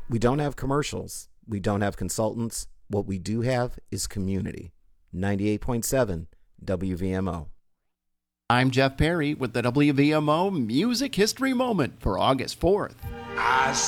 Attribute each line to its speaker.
Speaker 1: We don't have commercials. We don't have consultants. What we do have is community. 98.7 WVMO.
Speaker 2: I'm Jeff Perry with the WVMO Music History Moment for August 4th.